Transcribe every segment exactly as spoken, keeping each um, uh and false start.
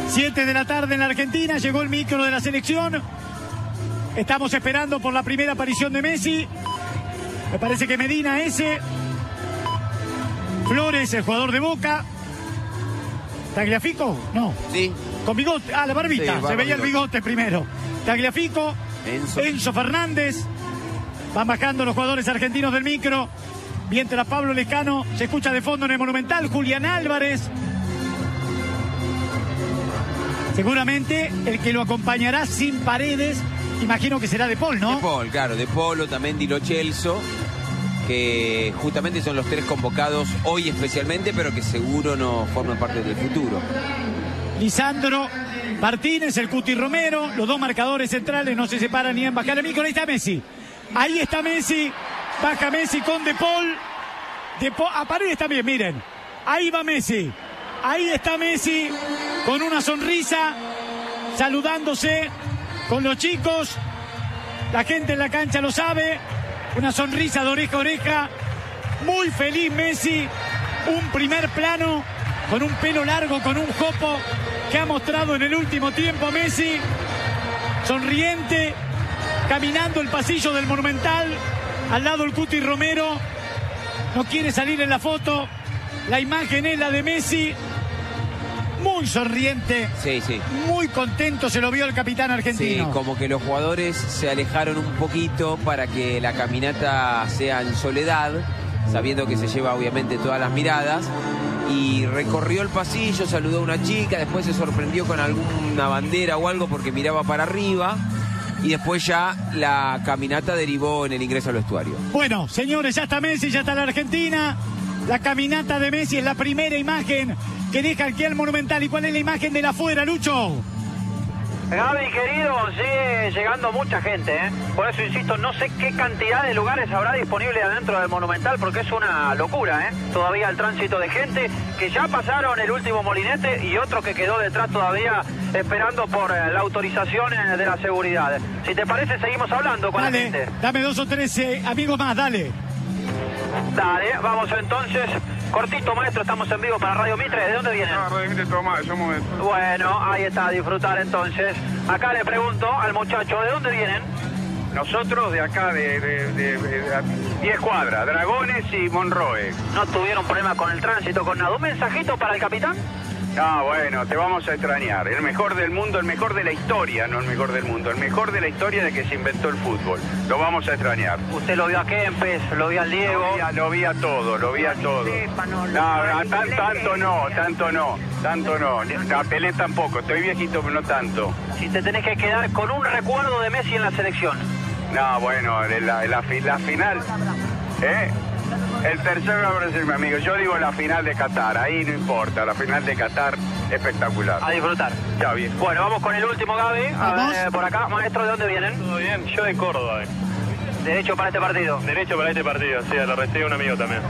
siete de la tarde en la Argentina, llegó el micro de la selección. Estamos esperando por la primera aparición de Messi. Me parece que Medina ese. Flores, el jugador de Boca. ¿Tagliafico? No. Sí. Con bigote. Ah, la barbita. Sí, se veía el bigote primero. Tagliafico. Enzo. Enzo Fernández. Van bajando los jugadores argentinos del micro. Mientras Pablo Lescano se escucha de fondo en el Monumental. Julián Álvarez. Seguramente el que lo acompañará sin Paredes, imagino que será De Paul, ¿no? De Paul, claro. De Paul, también Di Lo Celso, que justamente son los tres convocados hoy especialmente, pero que seguro no forman parte del futuro. Lisandro Martínez, el Cuti Romero, los dos marcadores centrales no se separan ni en bajar el micro. Ahí está Messi. Ahí está Messi. Baja Messi con De Paul. De Paul. A Paredes también, miren. Ahí va Messi. Ahí está Messi con una sonrisa, saludándose con los chicos. La gente en la cancha lo sabe. Una sonrisa de oreja a oreja. Muy feliz Messi. Un primer plano con un pelo largo, con un jopo que ha mostrado en el último tiempo Messi. Sonriente, caminando el pasillo del Monumental. Al lado el Cuti Romero. No quiere salir en la foto. La imagen es la de Messi. Muy sonriente. Sí, sí. Muy contento se lo vio el capitán argentino. Sí, como que los jugadores se alejaron un poquito para que la caminata sea en soledad, sabiendo que se lleva obviamente todas las miradas. Y recorrió el pasillo, saludó a una chica, después se sorprendió con alguna bandera o algo porque miraba para arriba. Y después ya la caminata derivó en el ingreso al vestuario. Bueno, señores, ya está Messi, ya está la Argentina. La caminata de Messi es la primera imagen que deja aquí al Monumental. ¿Y cuál es la imagen de la afuera, Lucho? Gaby, querido, sigue llegando mucha gente, ¿eh? Por eso insisto, no sé qué cantidad de lugares habrá disponible adentro del Monumental, porque es una locura, ¿eh? Todavía el tránsito de gente que ya pasaron el último molinete y otro que quedó detrás todavía esperando por eh, la autorización eh, de la seguridad. Si te parece, seguimos hablando con Dale, la gente. dame dos o tres eh, amigos más, dale. Dale, vamos entonces. Cortito, maestro, estamos en vivo para Radio Mitre. ¿De dónde vienen? No, Radio Mitre Tomás, somos... Bueno, ahí está, a disfrutar entonces. Acá le pregunto al muchacho, ¿de dónde vienen? Nosotros de acá, de, de, de, de diez cuadras, Dragones y Monroe. ¿No tuvieron problema con el tránsito, con nada? ¿Un mensajito para el capitán? Ah, bueno, te vamos a extrañar. El mejor del mundo, el mejor de la historia, no el mejor del mundo, el mejor de la historia de que se inventó el fútbol. Lo vamos a extrañar. Usted lo vio a Kempes, lo vio al Diego. Lo vi a, lo vi a todo, lo vi a todo. No, no, tan, tanto no, tanto no, tanto no. A Pelé tampoco, estoy viejito, pero no tanto. Si te tenés que quedar con un recuerdo de Messi en la selección. No, bueno, la, la, la final, ¿eh? El tercero va a ser mi amigo. Yo digo la final de Qatar, ahí no importa. La final de Qatar, espectacular. A disfrutar. Ya bien. Bueno, vamos con el último, Gaby. A Vamos. ver, por acá, maestro, ¿de dónde vienen? Todo bien, yo de Córdoba. Eh. Derecho para este partido. Derecho para este partido, sí, lo recibe un amigo también.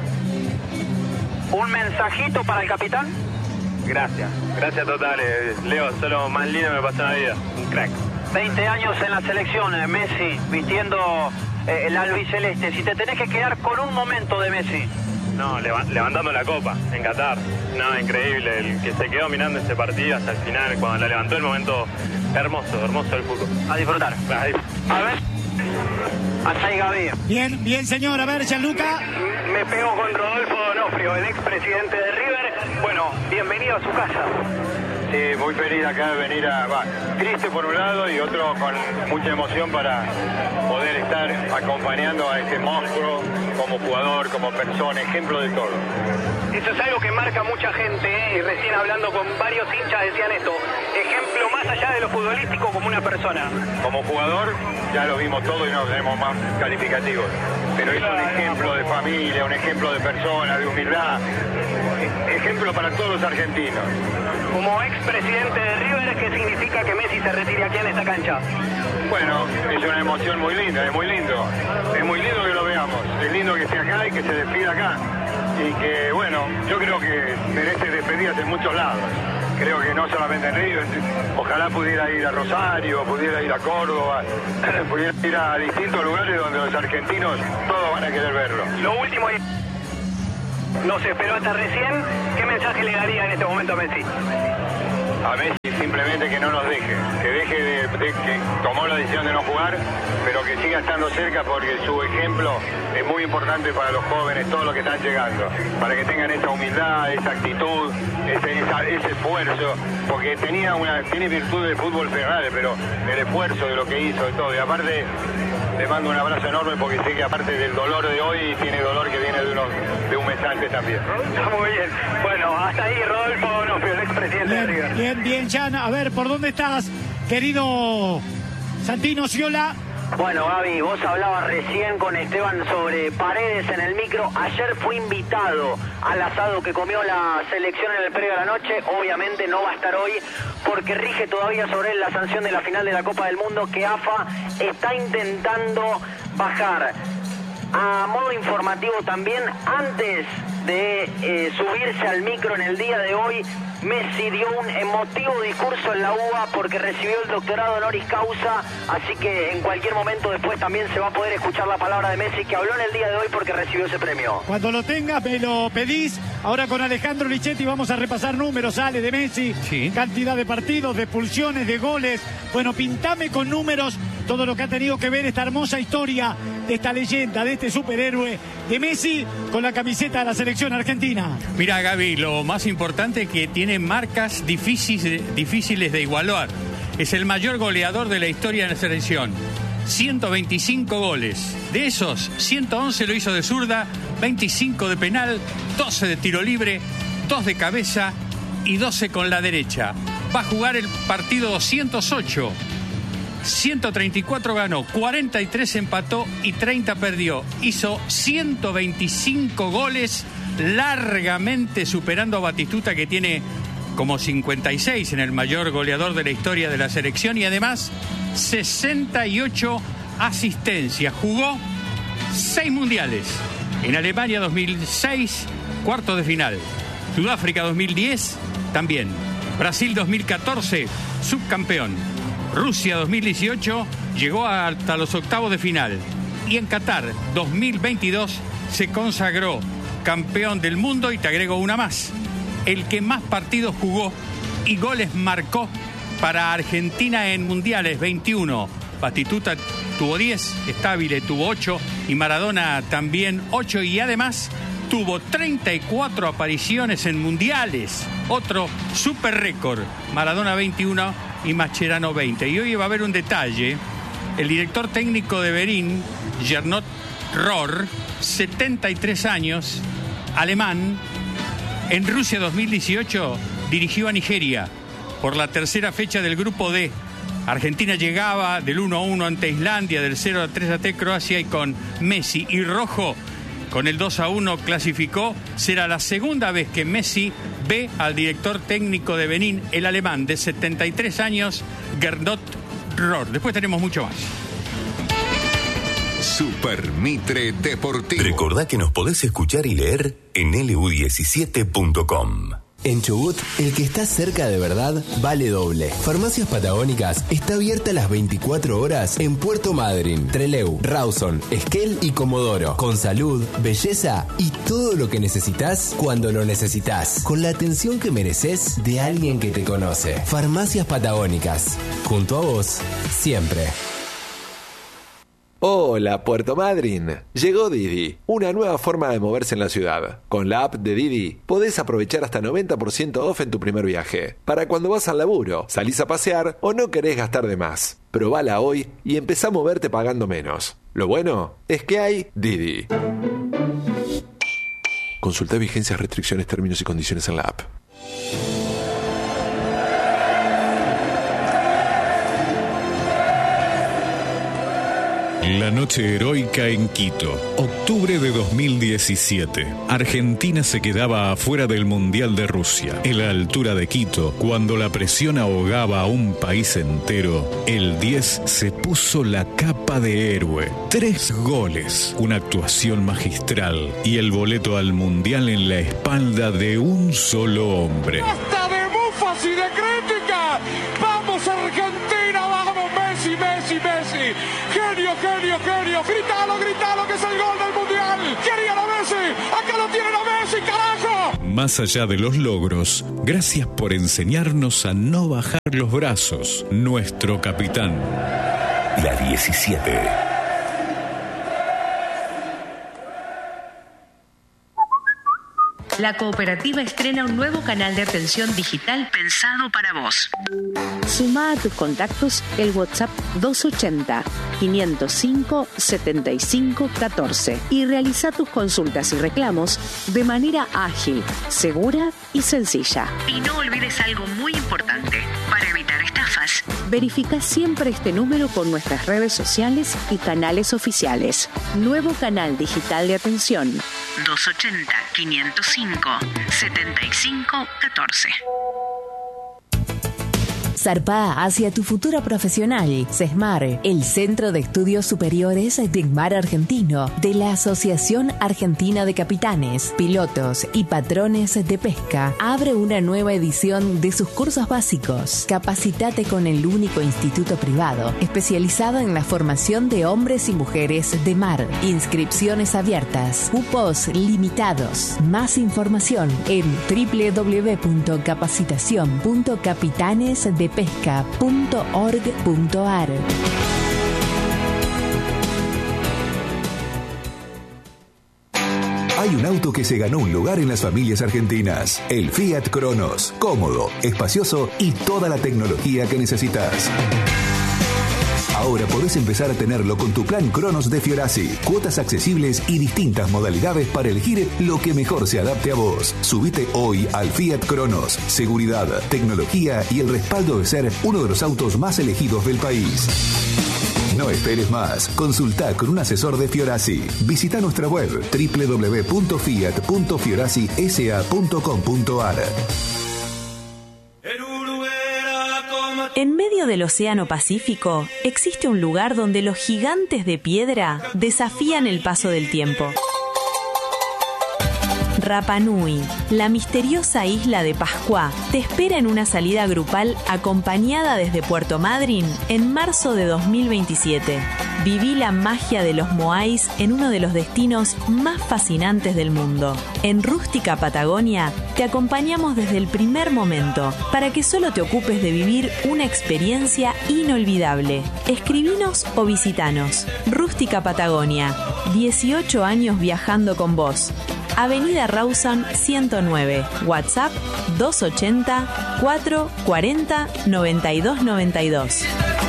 ¿Un mensajito para el capitán? Gracias, gracias totales. Leo, solo más lindo me pasó en la vida. Un crack. veinte años en la selección, eh, Messi, vistiendo eh, el albiceleste. Si te tenés que quedar con un momento de Messi. No, leva levantando la copa en Qatar. No, increíble. El que se quedó mirando ese partido hasta el final, cuando la levantó, el momento hermoso, hermoso del fútbol. A disfrutar. Ahí. A ver. Hasta ahí, Gaby. Bien, bien, señor. A ver, Gianluca. Me pego con Rodolfo Donofrio, el expresidente de River. Bueno, bienvenido a su casa. Sí, muy feliz acá de venir a... Va, triste por un lado y otro con mucha emoción para poder estar acompañando a este monstruo como jugador, como persona, ejemplo de todo. Eso es algo que marca mucha gente, ¿eh? Y recién hablando con varios hinchas decían esto. Ejemplo más allá de lo futbolístico como una persona. Como jugador ya lo vimos todo y no tenemos más calificativos. Pero es un ejemplo de familia, un ejemplo de persona, de humildad. Ejemplo para todos los argentinos. Como expresidente de River, ¿qué significa que Messi se retire aquí en esta cancha? Bueno, es una emoción muy linda, es muy lindo. Es muy lindo que lo veamos. Es lindo que esté acá y que se despida acá. Y que, bueno, yo creo que merece despedidas en muchos lados. Creo que no solamente en River, ojalá pudiera ir a Rosario, pudiera ir a Córdoba, pudiera ir a distintos lugares donde los argentinos todos van a querer verlo. Lo último, no se esperó hasta recién. ¿Qué mensaje le daría en este momento a Messi? A Messi simplemente que no nos deje, que deje de, de que tomó la decisión de no jugar, pero que siga estando cerca porque su ejemplo es muy importante para los jóvenes, todos los que están llegando, para que tengan esa humildad, esa actitud, ese, esa, ese esfuerzo, porque tenía una, tiene virtud del fútbol Ferrari, pero el esfuerzo de lo que hizo y todo, y aparte le mando un abrazo enorme porque sé que aparte del dolor de hoy, tiene dolor que viene de, unos, de un mes antes también. Está muy bien. Bueno, hasta ahí Rodolfo Donofrio, el expresidente de River. Bien, bien, Jan. A ver, ¿por dónde estás, querido Santino Sciola? Bueno, Gaby, vos hablabas recién con Esteban sobre Paredes en el micro. Ayer fue invitado al asado que comió la selección en el previo a la noche. Obviamente no va a estar hoy porque rige todavía sobre él la sanción de la final de la Copa del Mundo que A F A está intentando bajar. A modo informativo también, antes de eh, subirse al micro en el día de hoy, Messi dio un emotivo discurso en la U B A porque recibió el doctorado honoris causa, así que en cualquier momento después también se va a poder escuchar la palabra de Messi que habló en el día de hoy porque recibió ese premio. Cuando lo tengas me lo pedís. Ahora con Alejandro Lichetti vamos a repasar números, Ale, de Messi, sí. Cantidad de partidos, de expulsiones, de goles. Bueno, pintame con números todo lo que ha tenido que ver esta hermosa historia de esta leyenda, de este superhéroe de Messi con la camiseta de la selección argentina. Mira, Gaby, lo más importante es que tiene marcas difíciles, difíciles de igualar. Es el mayor goleador de la historia de la selección. ciento veinticinco goles. De esos, ciento once lo hizo de zurda, veinticinco de penal, doce de tiro libre, dos de cabeza y doce con la derecha. Va a jugar el partido doscientos ocho. ciento treinta y cuatro ganó, cuarenta y tres empató y treinta perdió. Hizo ciento veinticinco goles, largamente superando a Batistuta, que tiene como cincuenta y seis en el mayor goleador de la historia de la selección, y además sesenta y ocho asistencias. Jugó seis mundiales. En Alemania dos mil seis, cuartos de final. Sudáfrica dos mil diez, también. Brasil dos mil catorce, subcampeón. Rusia dos mil dieciocho, llegó hasta los octavos de final. Y en Qatar dos mil veintidós se consagró campeón del mundo, y te agrego una más. El que más partidos jugó y goles marcó para Argentina en mundiales, veintiuno. Batistuta tuvo diez, Stabile tuvo ocho y Maradona también ocho, y además tuvo treinta y cuatro apariciones en mundiales. Otro super récord. Maradona veintiuno y Mascherano veinte. Y hoy va a haber un detalle. El director técnico de Berín, Gernot Rohr, setenta y tres años, alemán, en Rusia dos mil dieciocho dirigió a Nigeria por la tercera fecha del grupo D. Argentina llegaba del uno a uno ante Islandia, del cero a tres ante Croacia, y con Messi y Rojo con el dos a uno clasificó. Será la segunda vez que Messi ve al director técnico de Benín, el alemán de setenta y tres años, Gernot Rohr. Después tenemos mucho más. Super Mitre Deportivo. Recordá que nos podés escuchar y leer en L U diecisiete punto com. En Chubut, el que está cerca de verdad vale doble. Farmacias Patagónicas está abierta las veinticuatro horas en Puerto Madryn, Trelew, Rawson, Esquel y Comodoro. Con salud, belleza y todo lo que necesitas cuando lo necesitas. Con la atención que mereces de alguien que te conoce. Farmacias Patagónicas. Junto a vos, siempre. Hola, Puerto Madryn. Llegó Didi, una nueva forma de moverse en la ciudad. Con la app de Didi podés aprovechar hasta noventa por ciento off en tu primer viaje. Para cuando vas al laburo, salís a pasear o no querés gastar de más. Probala hoy y empezá a moverte pagando menos. Lo bueno es que hay Didi. Consulta vigencias, restricciones, términos y condiciones en la app. La noche heroica en Quito, octubre de dos mil diecisiete. Argentina se quedaba afuera del Mundial de Rusia. En la altura de Quito, cuando la presión ahogaba a un país entero, el diez se puso la capa de héroe. Tres goles, una actuación magistral y el boleto al Mundial en la espalda de un solo hombre. ¡Basta de bufas y de crítica! ¡Vamos, Argentina! ¡Vamos, Messi, Messi, Messi! ¡Genio, genio, genio! ¡Gritalo, gritalo, que es el gol del Mundial! ¡Querían a Messi! ¡Acá lo tienen a Messi, carajo! Más allá de los logros, gracias por enseñarnos a no bajar los brazos. Nuestro capitán. La diecisiete. La cooperativa estrena un nuevo canal de atención digital pensado para vos. Suma a tus contactos el WhatsApp doscientos ochenta, quinientos cinco, setenta y cinco, catorce y realiza tus consultas y reclamos de manera ágil, segura y sencilla. Y no olvides algo muy importante. Para evitar estafas, verifica siempre este número con nuestras redes sociales y canales oficiales. Nuevo canal digital de atención doscientos ochenta, quinientos cinco, setenta y cinco, catorce. Zarpá hacia tu futuro profesional. CESMAR, el Centro de Estudios Superiores de Mar Argentino, de la Asociación Argentina de Capitanes, Pilotos y Patrones de Pesca, abre una nueva edición de sus cursos básicos. Capacitate con el único instituto privado especializado en la formación de hombres y mujeres de mar. Inscripciones abiertas, cupos limitados. Más información en doble u doble u doble u punto capacitación punto capitanes de pesca punto org punto ar. Hay un auto que se ganó un lugar en las familias argentinas. El Fiat Cronos. Cómodo, espacioso y toda la tecnología que necesitas. Ahora podés empezar a tenerlo con tu plan Cronos de Fiorasi. Cuotas accesibles y distintas modalidades para elegir lo que mejor se adapte a vos. Subite hoy al Fiat Cronos. Seguridad, tecnología y el respaldo de ser uno de los autos más elegidos del país. No esperes más. Consultá con un asesor de Fiorasi. Visita nuestra web doble u doble u doble u punto fiat punto fiorasi s a punto com punto ar. En medio del Océano Pacífico existe un lugar donde los gigantes de piedra desafían el paso del tiempo. Rapa Nui, la misteriosa isla de Pascua, te espera en una salida grupal acompañada desde Puerto Madryn en marzo de dos mil veintisiete. Viví la magia de los moais en uno de los destinos más fascinantes del mundo. En Rústica Patagonia te acompañamos desde el primer momento para que solo te ocupes de vivir una experiencia inolvidable. Escribinos o visitanos. Rústica Patagonia, dieciocho años viajando con vos. Avenida Rawson ciento nueve, WhatsApp doscientos ochenta, cuatrocientos cuarenta, noventa y dos noventa y dos.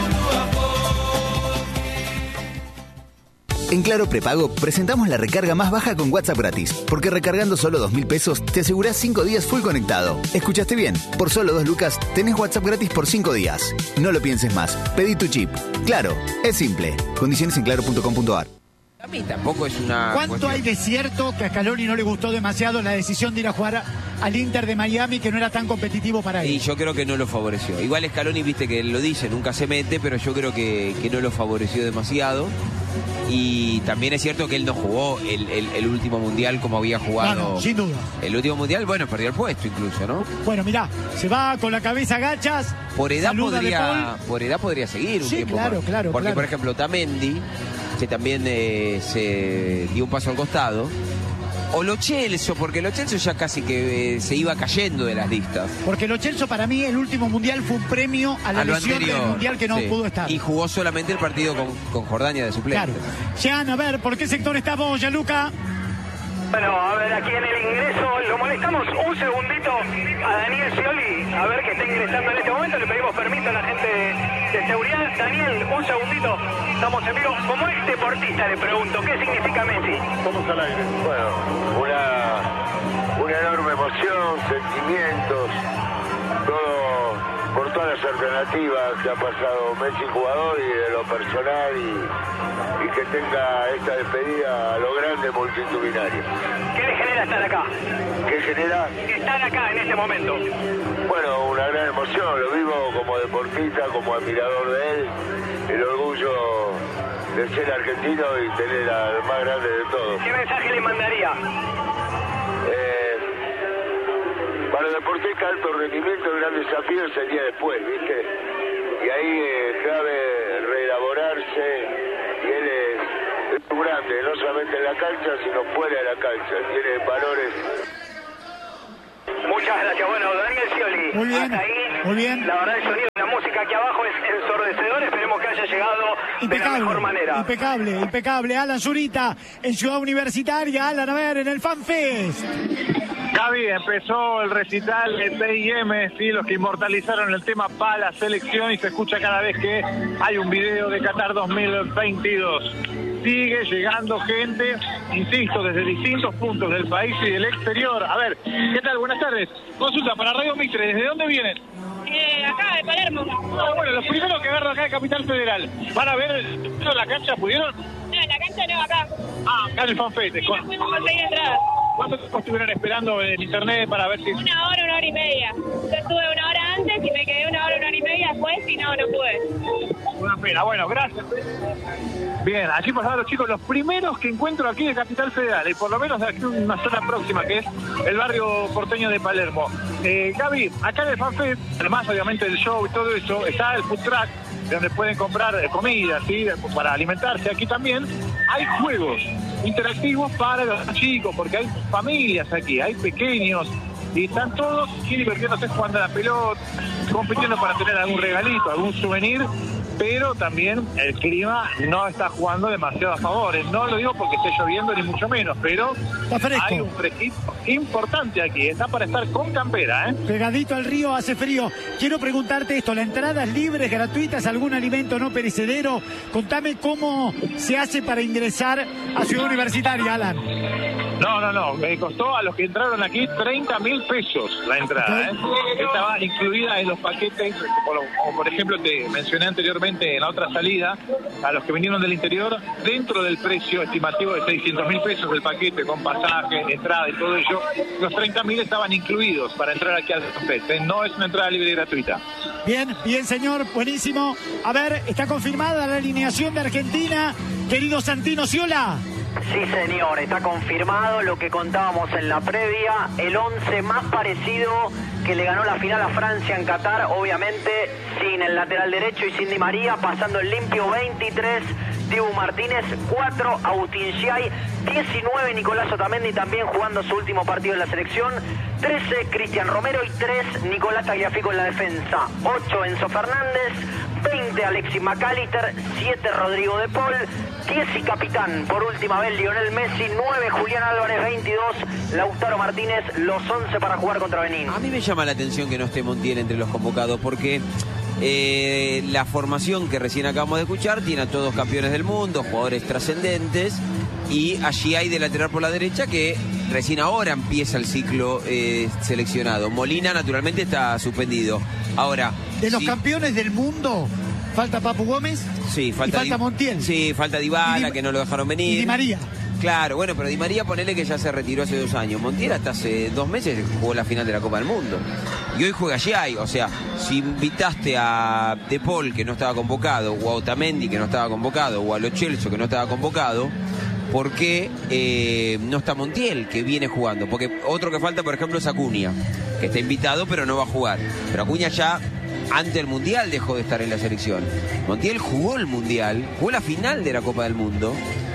En Claro Prepago presentamos la recarga más baja con WhatsApp gratis, porque recargando solo dos mil pesos te asegurás cinco días full conectado. ¿Escuchaste bien? Por solo dos lucas tenés WhatsApp gratis por cinco días. No lo pienses más, pedí tu chip. Claro, es simple. Condiciones en claro punto com punto ar. A mí tampoco es una... ¿Cuánto cuestión... hay de cierto que a Scaloni no le gustó demasiado la decisión de ir a jugar al Inter de Miami, que no era tan competitivo para él? Y yo creo que no lo favoreció. Igual Scaloni, viste que él lo dice, nunca se mete, pero yo creo que, que no lo favoreció demasiado. Y también es cierto que él no jugó el, el, el último mundial como había jugado. No, no, sin duda. El último mundial, bueno, perdió el puesto incluso, ¿no? Bueno, mirá, se va con la cabeza agachas. Por edad podría, por edad podría seguir un sí, tiempo claro, más. claro, Porque, claro. por ejemplo, Tamendi, que también eh, se dio un paso al costado. O Lo Celso, porque Lo Celso ya casi que eh, se iba cayendo de las listas. Porque Lo Celso, para mí, el último mundial fue un premio a la a lo lesión anterior, del mundial que no sí. pudo estar. Y jugó solamente el partido con, con Jordania de suplente. Claro. Jean, a ver, ¿por qué sector estamos, Gianluca? Bueno, a ver, aquí en el ingreso lo molestamos un segundito a Daniel Scioli, a ver que está ingresando en este momento, le pedimos permiso a la gente de, de seguridad. Daniel, un segundito, estamos en vivo. Como ex deportista le pregunto, ¿qué significa Messi? Estamos al aire. Bueno, una, una enorme emoción, sentimientos, todo por todas las alternativas que ha pasado Messi jugador y de lo personal y, y que tenga esta despedida a lo grande multitudinario. ¿Qué le genera estar acá? ¿Qué genera? Estar acá en este momento. Bueno, una gran emoción, lo vivo como deportista, como admirador de él, el orgullo de ser argentino y tener al más grande de todos. ¿Qué mensaje le mandaría? Eh, para el deportista de alto rendimiento el gran desafío es el día después, ¿viste? Y ahí es clave reelaborarse y él es, es muy grande, no solamente en la cancha, sino fuera de la cancha. Tiene valores Muchas gracias. Bueno, Daniel Scioli. Muy bien, hasta ahí, muy bien. La verdad, el sonido de la música aquí abajo es ensordecedor. Esperemos que haya llegado de la mejor manera. Impecable, impecable. Alan Zurita en Ciudad Universitaria. Alan, a ver, en el FanFest. Gaby, empezó el recital de T I M, ¿sí? Los que inmortalizaron el tema para la selección y se escucha cada vez que hay un video de Qatar dos mil veintidós. Sigue llegando gente, insisto, desde distintos puntos del país y del exterior. A ver, ¿qué tal? Buenas tardes. Consulta para Radio Mitre, ¿desde dónde vienen? Eh, acá, de Palermo. Ah, bueno, los primeros que agarran acá de Capital Federal. ¿Van a ver la cancha? ¿Pudieron? No, en la cancha no, acá. Ah, acá en el FanFest. Con... conseguir entradas. ¿Cuánto tiempo estuvieron esperando en internet para ver si...? Una hora, una hora y media. Yo estuve una hora antes y me quedé una hora, una hora y media después y no, no pude. Una pena. Bueno, gracias. Bien, allí pasaban los chicos, los primeros que encuentro aquí de Capital Federal, y por lo menos de aquí una zona próxima, que es el barrio porteño de Palermo. Eh, Gaby, acá en el FanFest, además obviamente del show y todo eso, está el food truck, donde pueden comprar comida, ¿sí? Para alimentarse. Aquí también hay juegos interactivos para los chicos, porque hay familias aquí, hay pequeños, y están todos aquí divirtiéndose jugando a la pelota, compitiendo para tener algún regalito, algún souvenir, pero también el clima no está jugando demasiado a favor. No lo digo porque esté lloviendo ni mucho menos, pero hay un fresquito importante aquí. Está para estar con campera, ¿eh? Pegadito al río, hace frío. Quiero preguntarte esto, ¿la entrada es libre, es gratuita, es algún alimento no perecedero? Contame cómo se hace para ingresar a Ciudad Universitaria, Alan. No, no, no, me costó a los que entraron aquí treinta mil pesos la entrada, ¿eh? Estaba incluida en los paquetes, como, como por ejemplo te mencioné anteriormente en la otra salida, a los que vinieron del interior, dentro del precio estimativo de seiscientos mil pesos del paquete, con pasaje, entrada y todo ello, los treinta mil estaban incluidos para entrar aquí al FanFest, ¿eh? No es una entrada libre y gratuita. Bien, bien señor, buenísimo. A ver, está confirmada la alineación de Argentina, querido Santino Sciola. Sí, señor, está confirmado lo que contábamos en la previa, el once más parecido que le ganó la final a Francia en Qatar, obviamente sin el lateral derecho y sin Di María, pasando el limpio veintitrés, Dibu Martínez, cuatro, Agustín Giai, diecinueve, Nicolás Otamendi también jugando su último partido en la selección, trece, Cristian Romero y tres, Nicolás Tagliafico en la defensa, ocho, Enzo Fernández, veinte, Alexis McAllister, siete, Rodrigo de Paul, diez y capitán, por última vez Lionel Messi, nueve, Julián Álvarez, veintidós, Lautaro Martínez, los once para jugar contra Benín. A mí me llama la atención que no esté Montiel entre los convocados, porque eh, la formación que recién acabamos de escuchar tiene a todos campeones del mundo, jugadores trascendentes, y allí hay de lateral por la derecha que recién ahora empieza el ciclo eh, seleccionado. Molina naturalmente está suspendido. Ahora, de los si... campeones del mundo, falta Papu Gómez. Sí, falta, y falta Di... Montiel. Sí, falta Dybala, Di... que no lo dejaron venir. Y Di María. Claro, bueno, pero Di María ponele que ya se retiró hace dos años. Montiel hasta hace dos meses jugó la final de la Copa del Mundo. Y hoy juega Giai. O sea, si invitaste a De Paul, que no estaba convocado, o a Otamendi, que no estaba convocado, o a Lo Celso, que no estaba convocado, ¿por qué eh, no está Montiel, que viene jugando? Porque otro que falta, por ejemplo, es Acuña, que está invitado pero no va a jugar. Pero Acuña ya antes del Mundial dejó de estar en la selección. Montiel jugó el Mundial, jugó la final de la Copa del Mundo,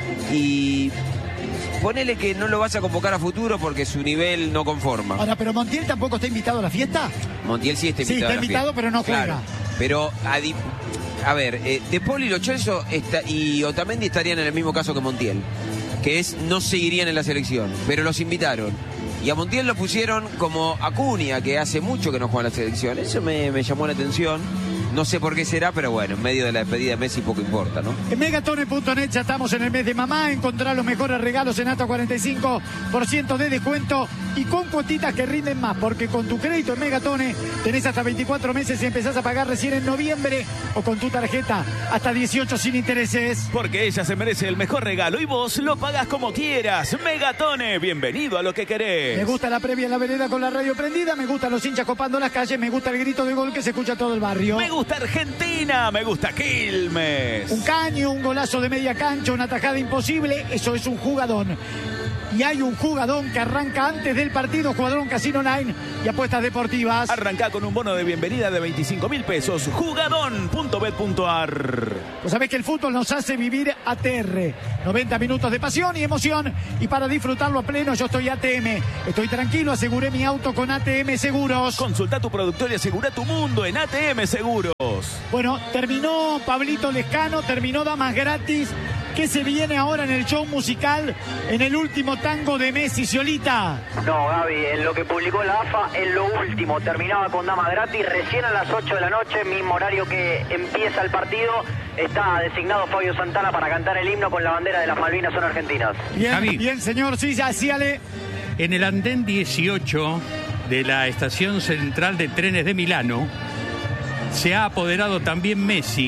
y ponele que no lo vas a convocar a futuro porque su nivel no conforma. Ahora, ¿pero Montiel tampoco está invitado a la fiesta? Montiel sí está invitado. Sí, está a la invitado, fiesta. pero no juega. Claro, pero a, Di... a ver, eh, De Paul y Lo Celso está... y Otamendi estarían en el mismo caso que Montiel, que es no seguirían en la selección, pero los invitaron. Y a Montiel lo pusieron como Acuña, que hace mucho que no juega en la selección. Eso me, me llamó la atención. No sé por qué será, pero bueno, en medio de la despedida de Messi poco importa, ¿no? En megatone punto net ya estamos en el mes de mamá. Encontrá los mejores regalos en hasta cuarenta y cinco por ciento de descuento y con cuotitas que rinden más, porque con tu crédito en Megatone tenés hasta veinticuatro meses y empezás a pagar recién en noviembre, o con tu tarjeta hasta dieciocho sin intereses. Porque ella se merece el mejor regalo y vos lo pagás como quieras. Megatone, bienvenido a lo que querés. Me gusta la previa en la vereda con la radio prendida, me gustan los hinchas copando las calles, me gusta el grito de gol que se escucha a todo el barrio. Me gusta Argentina, me gusta Quilmes. Un caño, un golazo de media cancha, una tajada imposible, eso es un jugadón. y hay un jugadón que arranca antes del partido, jugadón Casino Online y apuestas deportivas. Arranca con un bono de bienvenida de veinticinco mil pesos. Jugadón punto bet punto a r. Pues sabés que el fútbol nos hace vivir A T R. noventa minutos de pasión y emoción. Y para disfrutarlo a pleno, yo estoy A T M. Estoy tranquilo, aseguré mi auto con A T M Seguros. Consulta tu productor y asegura tu mundo en A T M Seguros. Bueno, terminó Pablito Lescano, terminó Damas Gratis. ¿Qué se viene ahora en el show musical, en el último tango de Messi, Ciolita? No, Gaby, en lo que publicó la A F A, en lo último, terminaba con Damas Gratis, recién a las ocho de la noche, mismo horario que empieza el partido, está designado Fabio Santana para cantar el himno con la bandera de las Malvinas, son argentinas. Bien, Javi. bien, señor, sí, ya, sí, Ale. En el andén dieciocho de la estación central de trenes de Milano se ha apoderado también Messi.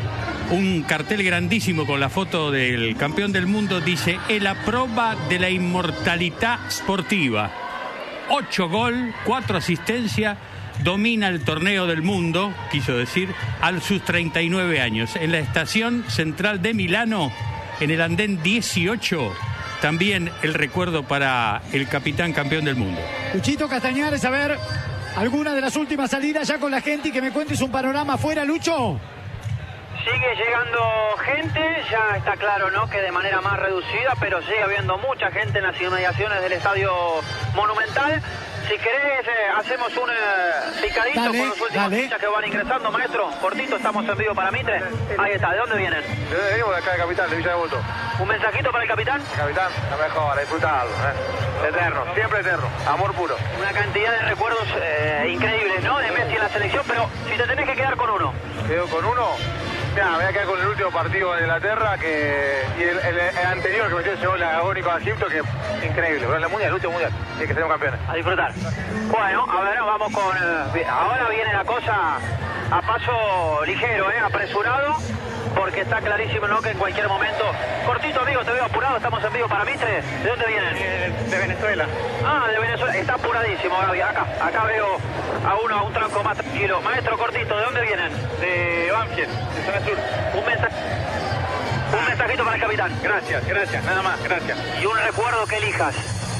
Un cartel grandísimo con la foto del campeón del mundo dice: "Es la prova de la inmortalidad sportiva". Ocho gol, cuatro asistencias, domina el torneo del mundo, quiso decir, a sus treinta y nueve años. En la estación central de Milano, en el andén dieciocho, también el recuerdo para el capitán campeón del mundo. Luchito Castañares, a ver, alguna de las últimas salidas ya con la gente y que me cuentes un panorama afuera, Lucho. Sigue llegando gente, ya está claro, ¿no?, que de manera más reducida, pero sigue habiendo mucha gente en las inmediaciones del Estadio Monumental. Si querés, eh, hacemos un eh, picadito Dale, con los últimos dale. hinchas que van ingresando, maestro. Cortito, estamos en vivo para Mitre. Ahí está, ¿de dónde vienen? Venimos de acá de Capital, de Villa Devoto. ¿Un mensajito para el capitán? Capitán, la mejor, a disfrutarlo, ¿eh? Eterno, siempre eterno, amor puro. Una cantidad de recuerdos eh, increíbles, ¿no?, de Messi en la selección, pero si te tenés que quedar con uno. Quedo con uno. Mira, me voy a quedar con el último partido en Inglaterra que, y el, el, el anterior que metió ese gol agónico a Egipto, que increíble. Pero en el mundial, el último mundial, tiene que ser un campeón. A disfrutar. Bueno, a ver, vamos con... Eh, ahora viene la cosa a paso ligero, ¿eh? Apresurado, porque está clarísimo, ¿no?, que en cualquier momento... Cortito, amigo, te veo apurado, estamos en vivo para Mitre. ¿De dónde vienen? De, de Venezuela. Ah, de Venezuela. Está apuradísimo, Gaby. Acá, acá veo a uno, a un tranco más tranquilo. Maestro Cortito, ¿de dónde vienen? De Banfield, de zona sur. Un mensaje... Un mensajito para el capitán. Gracias, gracias, nada más, gracias. Y un recuerdo que elijas.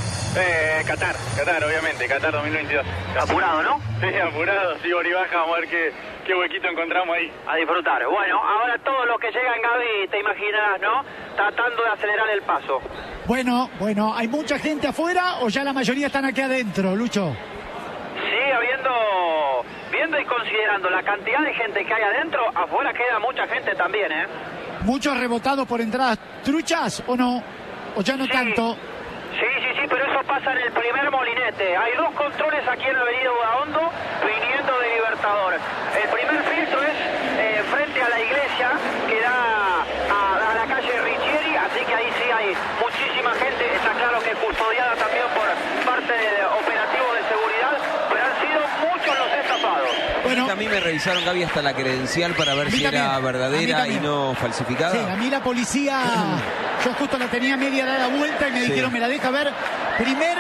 Eh, Qatar, Qatar, obviamente, Qatar dos mil veintidós. Apurado, ¿no? Sí, apurado, sí, por y baja, vamos a ver qué, qué huequito encontramos ahí. A disfrutar. Bueno, ahora todos los que llegan, Gaby, te imaginarás, ¿no?, tratando de acelerar el paso. Bueno, bueno, ¿hay mucha gente afuera o ya la mayoría están aquí adentro, Lucho? Sigue habiendo, viendo y considerando la cantidad de gente que hay adentro, afuera queda mucha gente también, ¿eh? ¿Muchos rebotados por entradas truchas o no? ¿O ya no Sí. tanto? Sí, sí, sí, pero eso pasa en el primer molinete. Hay dos controles aquí en Avenida Udaondo viniendo de Libertador. El primer filtro es eh, frente a la iglesia que da a, a la calle Richieri, así que ahí sí hay muchísima gente. Está claro que custodiada también por parte del operativo de seguridad, pero han sido muchos los estafados. Bueno, a mí me revisaron, Gaby, hasta la credencial para ver si también, era a mí verdadera y también. no falsificada. sí, a mí la policía, yo justo la tenía media dada vuelta y me Sí. dijeron, me la deja ver. Primer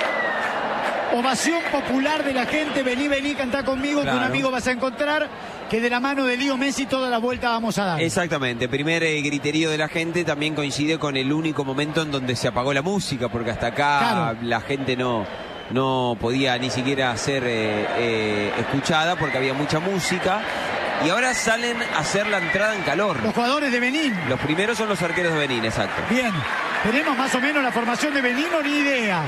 ovación popular de la gente, vení, vení, cantá conmigo, que un Claro. amigo vas a encontrar, que de la mano de Lío Messi toda la vuelta vamos a dar. Exactamente, primer eh, griterío de la gente también coincide con el único momento en donde se apagó la música, porque hasta acá Claro. la gente no, no podía ni siquiera ser eh, eh, escuchada porque había mucha música. Y ahora salen a hacer la entrada en calor. Los jugadores de Benín. Los primeros son los arqueros de Benín, exacto. Bien, tenemos más o menos la formación de Benín o ni idea.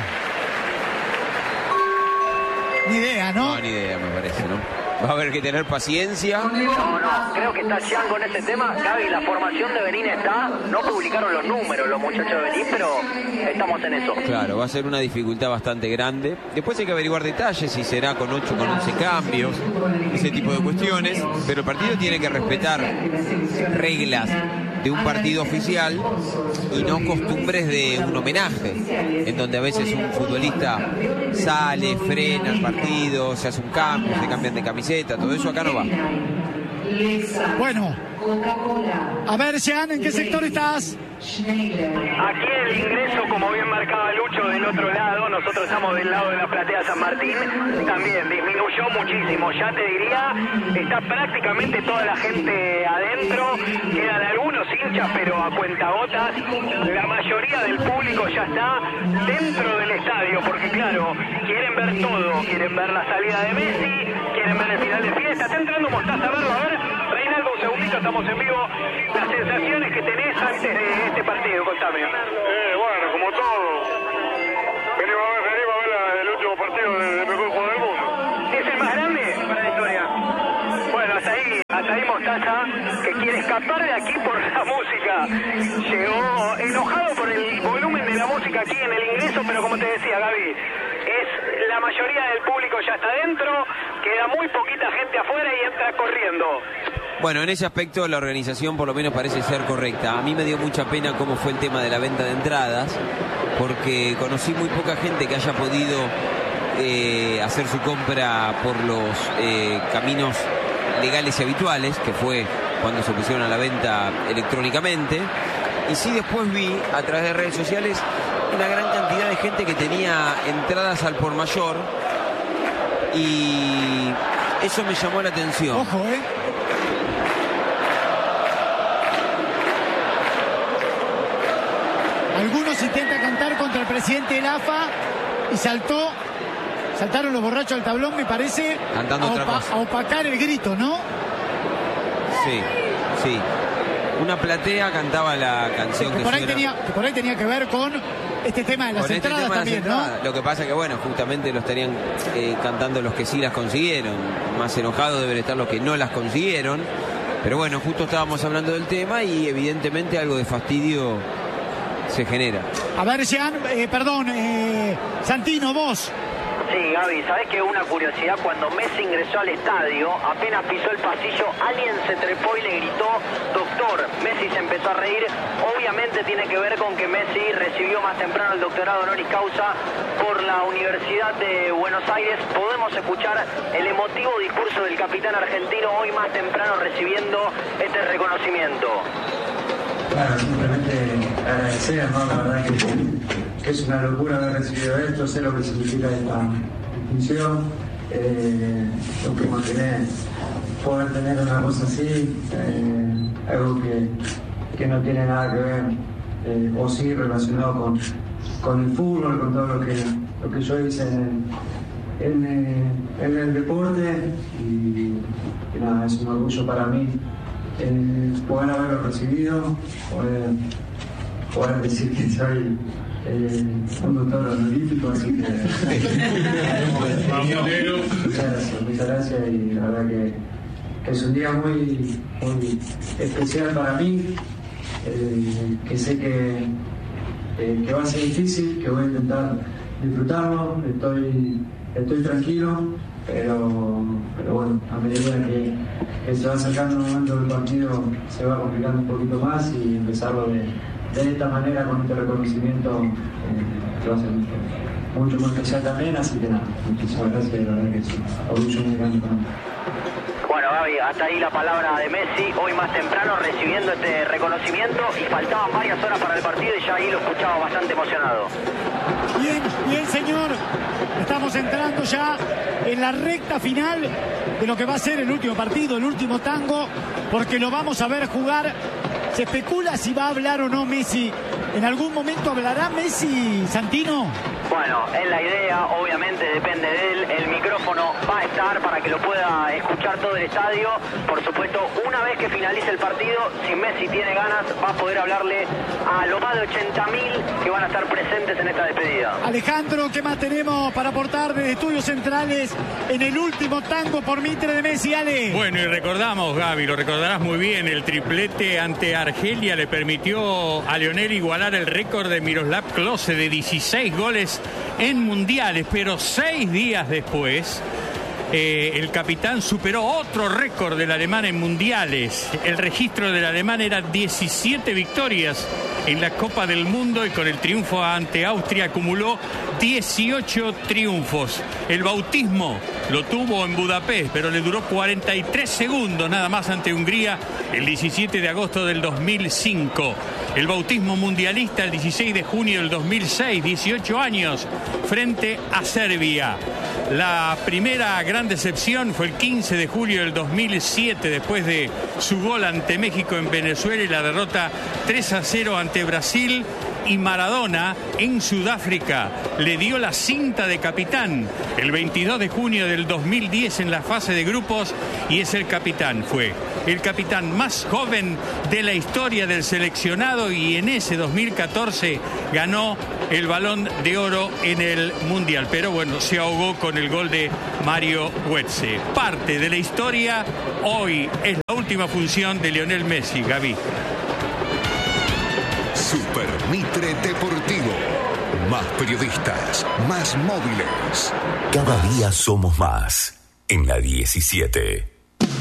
Ni idea, ¿no? No, ni idea, me parece, ¿no? Va a haber que tener paciencia. No, no, creo que está Chiang con ese tema. Gaby, la formación de Benín está, no publicaron los números los muchachos de Benín, pero estamos en eso. Claro, va a ser una dificultad bastante grande. Después hay que averiguar detalles, si será con ocho, con once cambios, ese tipo de cuestiones. Pero el partido tiene que respetar reglas de un partido oficial y no costumbres de un homenaje, en donde a veces un futbolista sale, frena el partido, se hace un cambio, se cambian de camiseta, todo eso acá no va. Bueno, a ver, Jean, ¿en qué sector estás? Aquí el ingreso, como bien marcaba Lucho, del otro lado, nosotros estamos del lado de la platea San Martín, también disminuyó muchísimo, ya te diría, está prácticamente toda la gente adentro, quedan algunos hinchas pero a cuentagotas, la mayoría del público ya está dentro del estadio, porque claro, quieren ver todo, quieren ver la salida de Messi, quieren ver el final de fiesta, está entrando Mostaza a verlo, a ver, Reinaldo, un segundito, estamos en vivo, las sensaciones que tenés antes de este partido, contame. Eh, bueno, como todo, venimos a ver, venimos a ver la, el último partido del de mejor jugador del mundo. ¿Es el más grande para la historia? Bueno, hasta ahí, hasta ahí Mostaza, que quiere escapar de aquí por la música. Llegó enojado por el volumen de la música aquí en el ingreso, pero como te decía, Gaby, es la mayoría del público ya está dentro, queda muy poquita gente afuera y entra corriendo. Bueno, en ese aspecto la organización por lo menos parece ser correcta. A mí me dio mucha pena cómo fue el tema de la venta de entradas, porque conocí muy poca gente que haya podido eh, hacer su compra por los eh, caminos legales y habituales, que fue cuando se pusieron a la venta electrónicamente. Y sí, después vi a través de redes sociales una gran cantidad de gente que tenía entradas al por mayor, y eso me llamó la atención. Ojo, eh. Algunos intentan cantar contra el presidente del A F A y saltó, saltaron los borrachos del tablón, me parece, cantando a, otra opa, cosa. a opacar el grito, ¿no? Sí, sí. Una platea cantaba la canción que, que, por ahí suena... tenía, que por ahí tenía que ver con este tema de las Con este entradas tema de las también, entradas. ¿no? Lo que pasa que, bueno, justamente lo estarían eh, cantando los que sí las consiguieron. Más enojados deben estar los que no las consiguieron. Pero bueno, justo estábamos hablando del tema y evidentemente algo de fastidio se genera. A ver, Jean, eh, perdón, eh, Santino, vos. Sí, Gaby, ¿sabés que una curiosidad? Cuando Messi ingresó al estadio, apenas pisó el pasillo, alguien se trepó y le gritó, doctor. Messi se empezó a reír. Obviamente tiene que ver con que Messi recibió más temprano el doctorado honoris causa por la Universidad de Buenos Aires. Podemos escuchar el emotivo discurso del capitán argentino hoy más temprano recibiendo este reconocimiento. Claro, simplemente agradecer, ¿no? La verdad que, que es una locura haber recibido esto, sé lo que significa esta distinción, eh, lo que mantener, poder tener una cosa así, eh, algo que, que no tiene nada que ver, eh, o sí relacionado con, con el fútbol, con todo lo que, lo que yo hice en, en, en el deporte, y, y nada, es un orgullo para mí. Eh, poder haberlo recibido, poder, poder decir que soy eh, un doctor honorífico, así que muchas gracias, muchas gracias, y la verdad que, que es un día muy, muy especial para mí, eh, que sé que, eh, que va a ser difícil, que voy a intentar disfrutarlo, estoy, estoy tranquilo. Pero, pero bueno, a medida que, que se va acercando el momento del partido se va complicando un poquito más, y empezarlo de, de esta manera con este reconocimiento eh, va a ser mucho, mucho más especial también, así que nada, muchísimas gracias, la verdad que es un orgullo muy grande para mí. Bueno, Gaby, hasta ahí la palabra de Messi, hoy más temprano recibiendo este reconocimiento, y faltaban varias horas para el partido y ya ahí lo escuchaba bastante emocionado. Bien, bien, señor. Estamos entrando ya en la recta final de lo que va a ser el último partido, el último tango, porque lo vamos a ver jugar. Se especula si va a hablar o no Messi. ¿En algún momento hablará Messi, Santino? Bueno, es la idea, obviamente depende de él. El micrófono va a estar para que lo pueda escuchar todo el estadio. Por supuesto, una vez que finalice el partido, si Messi tiene ganas, va a poder hablarle a lo más de ochenta mil que van a estar presentes en esta despedida. Alejandro, ¿qué más tenemos para aportar desde Estudios Centrales en el último tango por Mitre de Messi, Ale? Bueno, y recordamos, Gaby, lo recordarás muy bien, el triplete ante Argelia le permitió a Lionel igualar el récord de Miroslav Klose de dieciséis goles en mundiales, pero seis días después Eh, el capitán superó otro récord del alemán en mundiales. El registro del alemán era diecisiete victorias en la Copa del Mundo y con el triunfo ante Austria acumuló dieciocho triunfos. El bautismo lo tuvo en Budapest, pero le duró cuarenta y tres segundos nada más ante Hungría el diecisiete de agosto del dos mil cinco. El bautismo mundialista el dieciséis de junio del dos mil seis, dieciocho años, frente a Serbia. La primera gran decepción fue el quince de julio del dos mil siete, después de su gol ante México en Venezuela y la derrota tres a cero ante Brasil. Y Maradona en Sudáfrica le dio la cinta de capitán el veintidós de junio del dos mil diez en la fase de grupos y es el capitán, fue el capitán más joven de la historia del seleccionado y en ese dos mil catorce ganó el Balón de Oro en el Mundial, pero bueno, se ahogó con el gol de Mario Götze. Parte de la historia, hoy es la última función de Lionel Messi, Gaby. Super Mitre Deportivo. Más periodistas, más móviles. Cada día somos más en la diecisiete.